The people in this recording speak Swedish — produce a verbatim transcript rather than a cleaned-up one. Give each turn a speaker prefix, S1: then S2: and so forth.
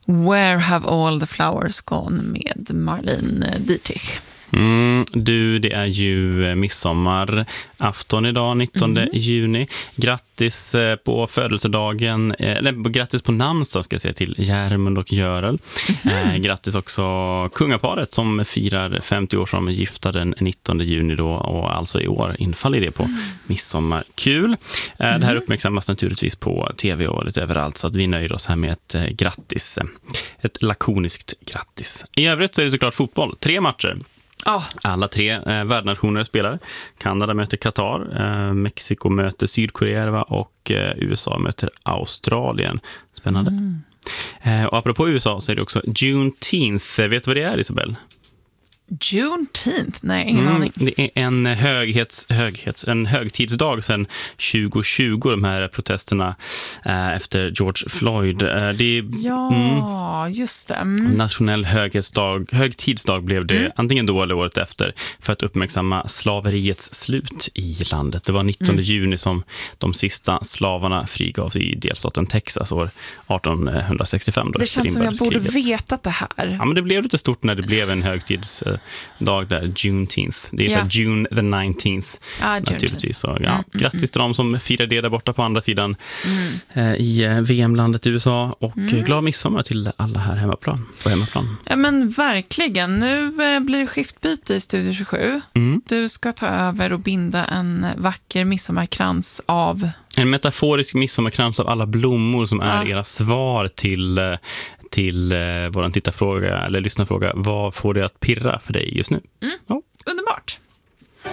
S1: Where have all the flowers gone med Marlene Dietrich.
S2: Mm, du, det är ju midsommarafton idag, nittonde juni. Grattis på födelsedagen, eller grattis på namnsdag ska jag säga till Järmund och Görel. Mm-hmm. Eh, grattis också kungaparet som firar femtio år som gifta den nittonde juni då, och alltså i år infaller det på mm. midsommar. Kul. Eh, mm. Det här uppmärksammas naturligtvis på tv och lite överallt, så att vi nöjer oss här med ett eh, grattis. Ett lakoniskt grattis. I övrigt så är det såklart fotboll. Tre matcher.
S1: Oh.
S2: Alla tre eh, värdnationer spelar. Kanada möter Qatar, eh, Mexiko möter Sydkorea och eh, U S A möter Australien. Spännande. Mm. Eh, och apropå U S A så är det också Juneteenth. Vet du vad det är, Isabel?
S1: Juneteenth? Nej, ingen mm, aning.
S2: Det är en höghets, höghets, en högtidsdag sedan tjugo tjugo, de här protesterna eh, efter George Floyd. Eh, det är,
S1: ja, mm, just det. Mm.
S2: Nationell höghetsdag, högtidsdag blev det mm. antingen då eller året efter, för att uppmärksamma slaveriets slut i landet. Det var nittonde mm. juni som de sista slavarna frigavs i delstaten Texas år arton sextiofem. Då,
S1: det känns som jag borde vetat det här.
S2: Ja, men det blev lite stort när det blev en högtids dag där, Juneteenth. Det är yeah. så June the nineteenth
S1: ah,
S2: naturligtvis. Så, ja,
S1: mm,
S2: grattis
S1: mm,
S2: till dem som firar det där borta på andra sidan mm. eh, i eh, V M-landet U S A, och mm. glad midsommar till alla här hemmaplan, på hemmaplan.
S1: Ja, men verkligen. Nu eh, blir det skiftbyte i Studio tjugosju. Mm. Du ska ta över och binda en vacker midsommarkrans av...
S2: En metaforisk midsommarkrans av alla blommor som är
S1: ja.
S2: era svar till... Eh, till eh, våran tittarfråga eller lyssnarfråga. Vad får det att pirra för dig just nu?
S1: Mm.
S2: Ja.